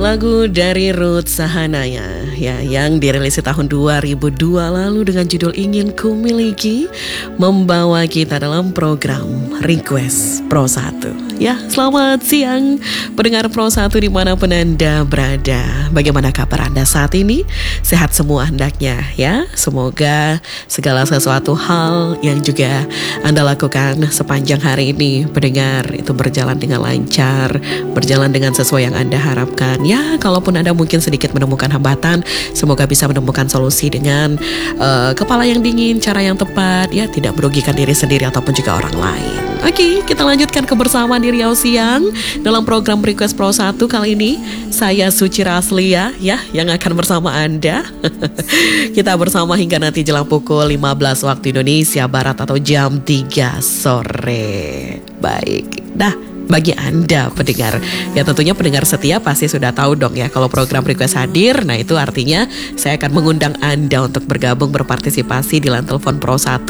Lagu dari Ruth Sahanaya ya, yang dirilis di tahun 2002 lalu dengan judul Ingin Ku Miliki, membawa kita dalam program Request Pro 1. Ya, selamat siang pendengar Pro 1 dimanapun Anda berada. Bagaimana kabar Anda saat ini? Sehat semua hendaknya ya. Semoga segala sesuatu hal yang juga Anda lakukan sepanjang hari ini pendengar itu berjalan dengan lancar, berjalan dengan sesuai yang Anda harapkan. Ya, kalaupun Anda mungkin sedikit menemukan hambatan, semoga bisa menemukan solusi dengan kepala yang dingin, cara yang tepat, ya, tidak merugikan diri sendiri ataupun juga orang lain. Oke, kita lanjutkan kebersamaan di Riau Siang dalam program Request Pro 1 kali ini. Saya Suci Raslia ya, yang akan bersama Anda. Kita bersama hingga nanti jelang pukul 15 waktu Indonesia Barat atau jam 3 sore. Baik, bagi Anda pendengar, ya tentunya pendengar setia pasti sudah tahu dong ya kalau program Request hadir. Nah itu artinya saya akan mengundang Anda untuk bergabung berpartisipasi di line telepon Pro 1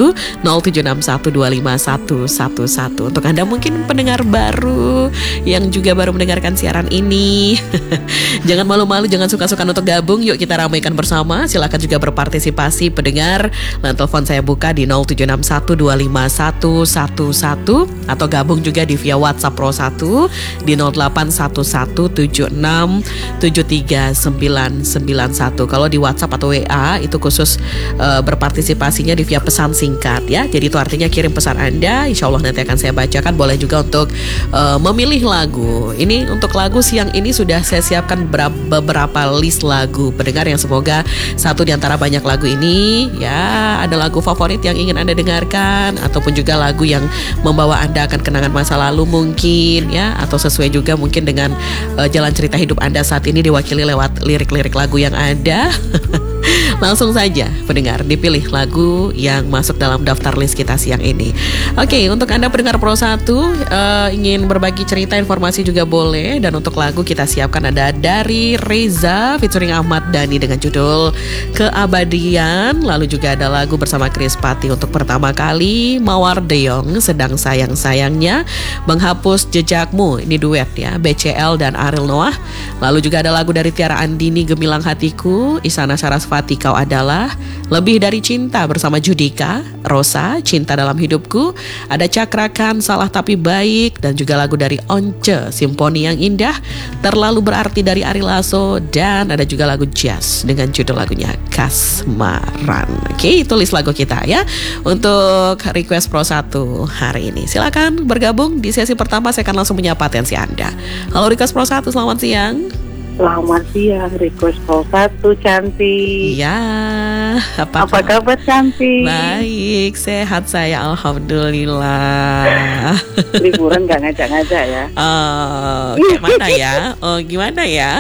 0761251111. Untuk Anda mungkin pendengar baru yang juga baru mendengarkan siaran ini, jangan malu-malu, jangan suka-suka untuk gabung. Yuk kita ramaikan bersama. Silakan juga berpartisipasi pendengar. Line telepon saya buka di 0761251111 atau gabung juga di via WhatsApp Pro 1 di 081176739991. Kalau di WhatsApp atau WA itu khusus berpartisipasinya di via pesan singkat ya. Jadi itu artinya kirim pesan Anda, insya Allah nanti akan saya bacakan. Boleh juga untuk memilih lagu. Ini untuk lagu siang ini sudah saya siapkan beberapa list lagu pendengar yang semoga satu di antara banyak lagu ini ya ada lagu favorit yang ingin Anda dengarkan, ataupun juga lagu yang membawa Anda akan kenangan masa lalu mungkin ya, atau sesuai juga mungkin dengan jalan cerita hidup Anda saat ini diwakili lewat lirik-lirik lagu yang ada. Langsung saja pendengar dipilih lagu yang masuk dalam daftar list kita siang ini. Oke, untuk Anda pendengar Pro 1 ingin berbagi cerita, informasi juga boleh. Dan untuk lagu kita siapkan ada dari Reza featuring Ahmad Dhani dengan judul Keabadian. Lalu juga ada lagu bersama Chris Patti untuk pertama kali, Mawar Deyong Sedang Sayang-Sayangnya, Menghapus Jejakmu, ini duet ya, BCL dan Ariel Noah. Lalu juga ada lagu dari Tiara Andini, Gemilang Hatiku, Isyana Sarasvati, Kau Adalah, Lebih Dari Cinta bersama Judika, Rosa, Cinta Dalam Hidupku, ada Cakrakan, Salah Tapi Baik, dan juga lagu dari Once, Simponi Yang Indah, Terlalu Berarti dari Ari Lasso, dan ada juga lagu jazz dengan judul lagunya Kasmaran. Oke, itu list lagu kita ya untuk Request Pro 1 hari ini. Silakan bergabung di sesi pertama, saya akan langsung menyapa atensi Anda. Halo Request Pro 1, selamat siang. Selamat siang, Request Pro 1 cantik. Ya, apa kabar cantik? Baik, sehat saya, alhamdulillah. Liburan gak ngajak-ngajak ya? Gimana ya? Gimana ya?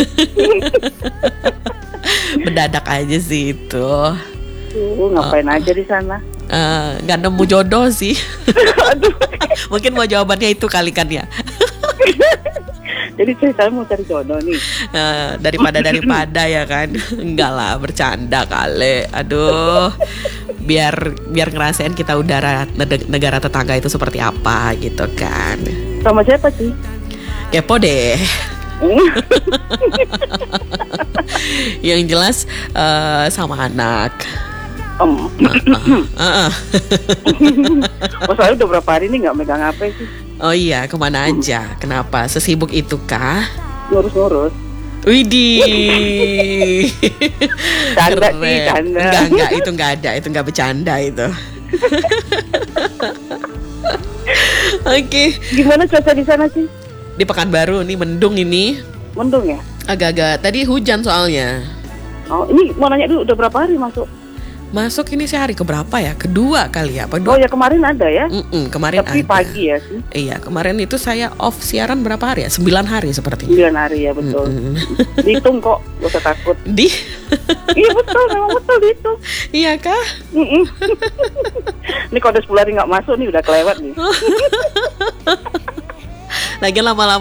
Mendadak aja sih itu. Ngapain aja di sana? Gak nemu jodoh sih. Mungkin mau jawabannya itu kali kan ya. Jadi saya mau cari jodoh nih. Daripada ya kan. Enggak lah, bercanda kali. Aduh, biar ngerasain kita udara negara tetangga itu seperti apa gitu kan. Sama siapa sih? Kepo deh. Yang jelas sama anak. Saya udah berapa hari ini gak megang HP sih. Oh iya, kemana aja? Kenapa? Sesibuk itu kah? Ngurus-ngurus. Widih. Canda sih, canda. Enggak, itu enggak ada. Itu enggak bercanda itu. Oke. Gimana cuaca di sana sih? Di Pekanbaru nih mendung ini. Mendung ya? Agak-agak. Tadi hujan soalnya. Oh, ini mau nanya dulu, udah berapa hari masuk? Masuk ini sih hari keberapa ya? Kedua kali ya? Oh ya, kemarin ada ya? Kemarin tapi ada. Pagi ya sih? Iya, kemarin itu saya off siaran berapa hari ya? 9 hari sepertinya. 9 hari ya, betul. Dihitung kok, gak usah takut. Iya betul, memang betul dihitung. Iya kah? Ini kalau udah 10 hari gak masuk nih udah kelewat nih. Lagi lama-lama